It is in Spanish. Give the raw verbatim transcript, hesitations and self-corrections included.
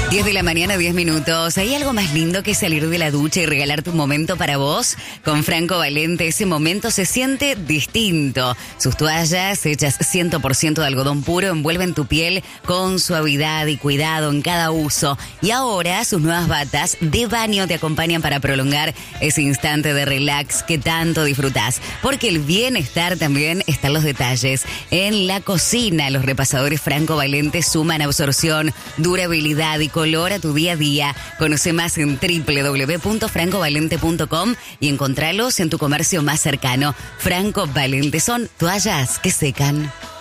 diez de la mañana, diez minutos. ¿Hay algo más lindo que salir de la ducha y regalarte un momento para vos? Con Franco Valente ese momento se siente distinto. Sus toallas, hechas cien por ciento de algodón puro, envuelven tu piel con suavidad y cuidado en cada uso. Y ahora sus nuevas batas de baño te acompañan para prolongar ese instante de relax que tanto disfrutás. Porque el bienestar también está en los detalles. En la cocina, los repasadores Franco Valente suman absorción, durabilidad y color a tu día a día. Conoce más en doble u doble u doble u punto franco valente punto com y encontralos en tu comercio más cercano. Franco Valente, son toallas que secan.